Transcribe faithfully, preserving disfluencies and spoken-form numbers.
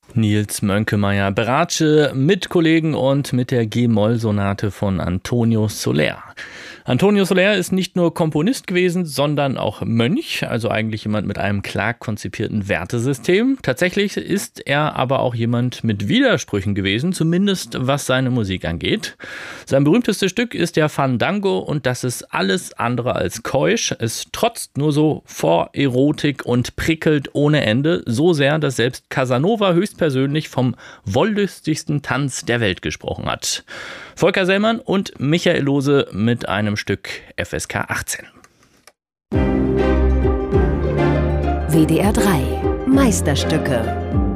Nils Mönkemeyer, Bratsche mit Kollegen und mit der G-Moll-Sonate von Antonio Soler. Antonio Soler ist nicht nur Komponist gewesen, sondern auch Mönch, also eigentlich jemand mit einem klar konzipierten Wertesystem. Tatsächlich ist er aber auch jemand mit Widersprüchen gewesen, zumindest was seine Musik angeht. Sein berühmtestes Stück ist der Fandango und das ist alles andere als keusch. Es trotzt nur so vor Erotik und prickelt ohne Ende, so sehr, dass selbst Casanova höchstpersönlich vom wollüstigsten Tanz der Welt gesprochen hat. Volker Sellmann und Michael Lose mit einem Stück F S K achtzehn. W D R drei Meisterstücke